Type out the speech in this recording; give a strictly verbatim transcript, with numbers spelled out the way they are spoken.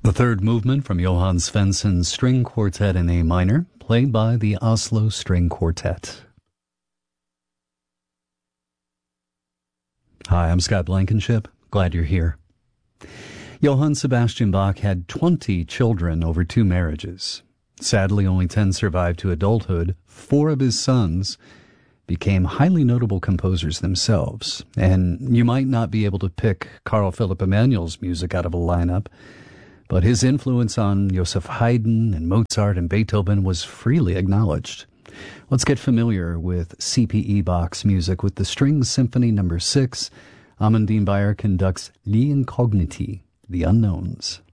The third movement from Johann Svensson's String Quartet in A minor, played by the Oslo String Quartet. Hi, I'm Scott Blankenship. Glad you're here. Johann Sebastian Bach had twenty children over two marriages. Sadly, only ten survived to adulthood. Four of his sons became highly notable composers themselves, and you might not be able to pick Carl Philipp Emanuel's music out of a lineup, but his influence on Joseph Haydn and Mozart and Beethoven was freely acknowledged. Let's get familiar with C P E Bach's music with the String Symphony Number six. Amandine Bayer conducts Gli Incogniti, The Unknowns.